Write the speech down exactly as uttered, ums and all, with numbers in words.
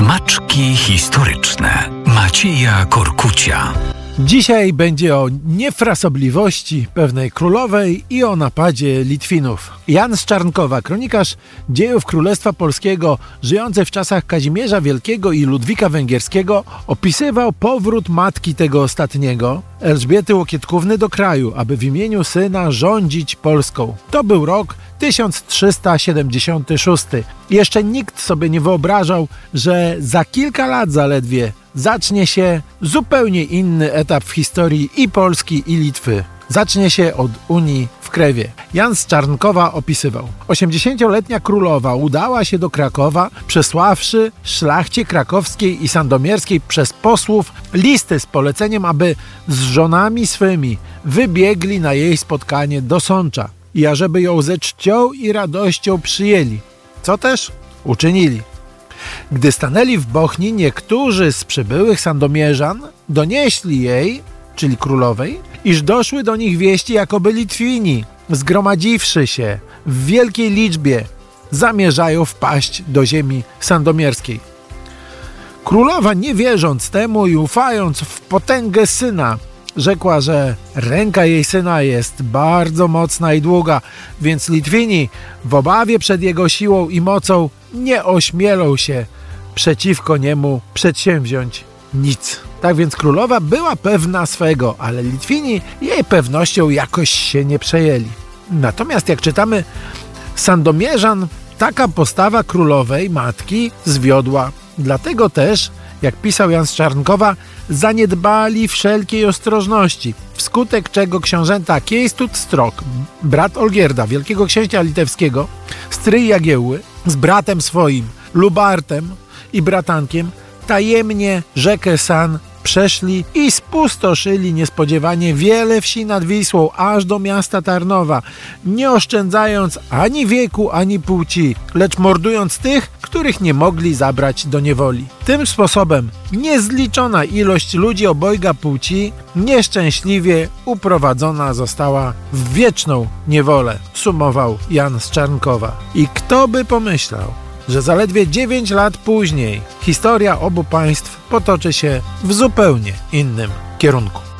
Smaczki historyczne Macieja Korkucia. Dzisiaj będzie o niefrasobliwości pewnej królowej i o napadzie Litwinów. Jan z Czarnkowa, kronikarz dziejów Królestwa Polskiego, żyjący w czasach Kazimierza Wielkiego i Ludwika Węgierskiego, opisywał powrót matki tego ostatniego, Elżbiety Łokietkówny, do kraju, aby w imieniu syna rządzić Polską. To był rok tysiąc trzysta siedemdziesiąty szósty. Jeszcze nikt sobie nie wyobrażał, że za kilka lat zaledwie zacznie się zupełnie inny etap w historii i Polski, i Litwy. Zacznie się od Unii w Krewie. Jan z Czarnkowa opisywał: osiemdziesięcioletnia królowa udała się do Krakowa, przesławszy szlachcie krakowskiej i sandomierskiej przez posłów listy z poleceniem, aby z żonami swymi wybiegli na jej spotkanie do Sącza i ażeby ją ze czcią i radością przyjęli, co też uczynili. Gdy stanęli w Bochni, niektórzy z przybyłych sandomierzan donieśli jej, czyli królowej, iż doszły do nich wieści, jakoby Litwini, zgromadziwszy się w wielkiej liczbie, zamierzają wpaść do ziemi sandomierskiej. Królowa, nie wierząc temu i ufając w potęgę syna, rzekła, że ręka jej syna jest bardzo mocna i długa, więc Litwini w obawie przed jego siłą i mocą nie ośmielą się przeciwko niemu przedsięwziąć nic. Tak więc królowa była pewna swego, ale Litwini jej pewnością jakoś się nie przejęli. Natomiast jak czytamy sandomierzan, taka postawa królowej, matki, zwiodła. Dlatego też, jak pisał Jan z Czarnkowa, zaniedbali wszelkiej ostrożności, wskutek czego książęta Kiejstud-Strok, brat Olgierda, wielkiego księcia litewskiego, stryj Jagiełły, z bratem swoim, Lubartem i bratankiem, tajemnie rzekę San przeszli i spustoszyli niespodziewanie wiele wsi nad Wisłą, aż do miasta Tarnowa, nie oszczędzając ani wieku, ani płci, lecz mordując tych, których nie mogli zabrać do niewoli. Tym sposobem niezliczona ilość ludzi obojga płci nieszczęśliwie uprowadzona została w wieczną niewolę, sumował Jan z Czarnkowa. I kto by pomyślał, że zaledwie dziewięć lat później historia obu państw potoczy się w zupełnie innym kierunku.